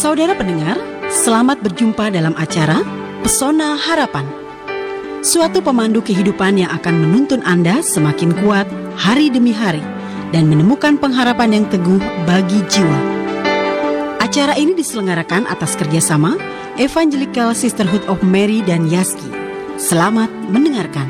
Saudara pendengar, selamat berjumpa dalam acara Pesona Harapan. Suatu pemandu kehidupan yang akan menuntun Anda semakin kuat hari demi hari dan menemukan pengharapan yang teguh bagi jiwa. Acara ini diselenggarakan atas kerjasama Evangelical Sisterhood of Mary dan Yaski. Selamat mendengarkan.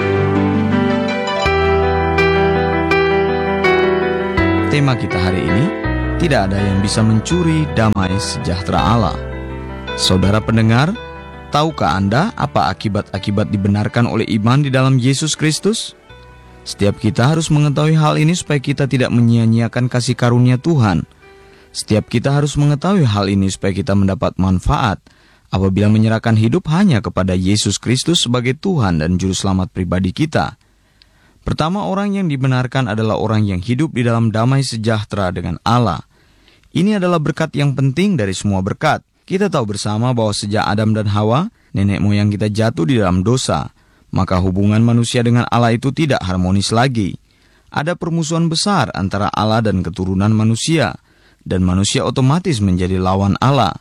Tema kita hari ini, tidak ada yang bisa mencuri damai sejahtera Allah. Saudara pendengar, tahukah Anda apa akibat-akibat dibenarkan oleh iman di dalam Yesus Kristus? Setiap kita harus mengetahui hal ini supaya kita tidak menyia-nyiakan kasih karunia Tuhan. Setiap kita harus mengetahui hal ini supaya kita mendapat manfaat apabila menyerahkan hidup hanya kepada Yesus Kristus sebagai Tuhan dan Juru Selamat pribadi kita. Pertama, orang yang dibenarkan adalah orang yang hidup di dalam damai sejahtera dengan Allah. Ini adalah berkat yang penting dari semua berkat. Kita tahu bersama bahwa sejak Adam dan Hawa, nenek moyang kita jatuh di dalam dosa, maka hubungan manusia dengan Allah itu tidak harmonis lagi. Ada permusuhan besar antara Allah dan keturunan manusia, dan manusia otomatis menjadi lawan Allah.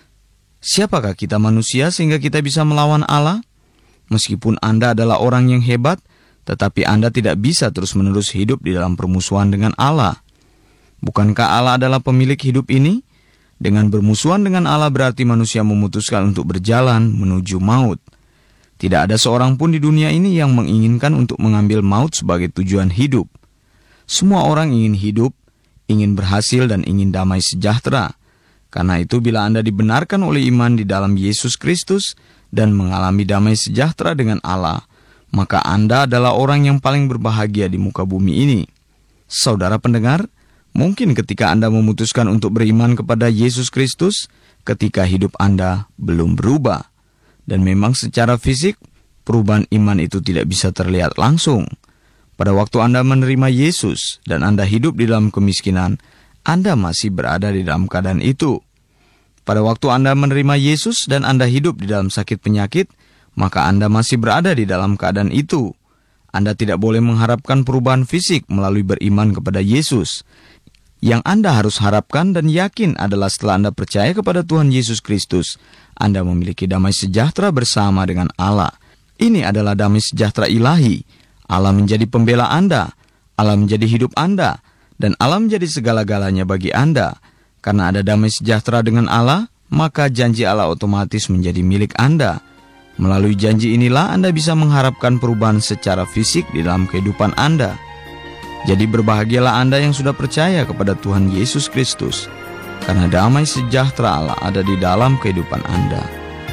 Siapakah kita manusia sehingga kita bisa melawan Allah? Meskipun Anda adalah orang yang hebat, tetapi Anda tidak bisa terus-menerus hidup di dalam permusuhan dengan Allah. Bukankah Allah adalah pemilik hidup ini? Dengan bermusuhan dengan Allah berarti manusia memutuskan untuk berjalan menuju maut. Tidak ada seorang pun di dunia ini yang menginginkan untuk mengambil maut sebagai tujuan hidup. Semua orang ingin hidup, ingin berhasil dan ingin damai sejahtera. Karena itu bila Anda dibenarkan oleh iman di dalam Yesus Kristus dan mengalami damai sejahtera dengan Allah, maka Anda adalah orang yang paling berbahagia di muka bumi ini. Saudara pendengar, mungkin ketika Anda memutuskan untuk beriman kepada Yesus Kristus, ketika hidup Anda belum berubah. Dan memang secara fisik, perubahan iman itu tidak bisa terlihat langsung. Pada waktu Anda menerima Yesus dan Anda hidup di dalam kemiskinan, Anda masih berada di dalam keadaan itu. Pada waktu Anda menerima Yesus dan Anda hidup di dalam sakit penyakit, maka Anda masih berada di dalam keadaan itu. Anda tidak boleh mengharapkan perubahan fisik melalui beriman kepada Yesus. Yang Anda harus harapkan dan yakin adalah setelah Anda percaya kepada Tuhan Yesus Kristus, Anda memiliki damai sejahtera bersama dengan Allah. Ini adalah damai sejahtera ilahi. Allah menjadi pembela Anda, Allah menjadi hidup Anda, dan Allah menjadi segala-galanya bagi Anda. Karena ada damai sejahtera dengan Allah, maka janji Allah otomatis menjadi milik Anda. Melalui janji inilah Anda bisa mengharapkan perubahan secara fisik di dalam kehidupan Anda. Jadi berbahagialah Anda yang sudah percaya kepada Tuhan Yesus Kristus, karena damai sejahtera Allah ada di dalam kehidupan Anda.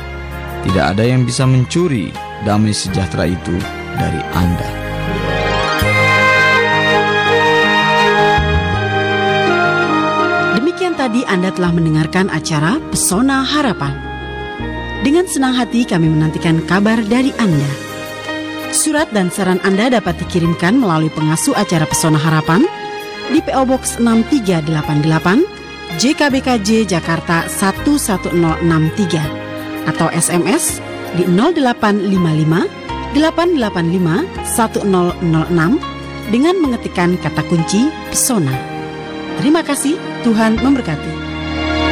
Tidak ada yang bisa mencuri damai sejahtera itu dari Anda. Demikian tadi Anda telah mendengarkan acara Pesona Harapan. Dengan senang hati kami menantikan kabar dari Anda. Surat dan saran Anda dapat dikirimkan melalui pengasuh acara Pesona Harapan di PO Box 6388 JKBKJ Jakarta 11063 atau SMS di 0855 885 1006 dengan mengetikkan kata kunci Pesona. Terima kasih, Tuhan memberkati.